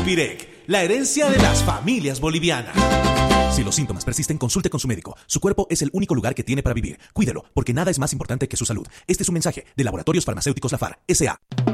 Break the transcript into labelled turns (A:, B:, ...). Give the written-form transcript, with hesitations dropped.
A: Pirec, la herencia de las familias bolivianas. Si los síntomas persisten, consulte con su médico. Su cuerpo es el único lugar que tiene para vivir. Cuídelo, porque nada es más importante que su salud. Este es un mensaje de Laboratorios Farmacéuticos Lafar, S.A.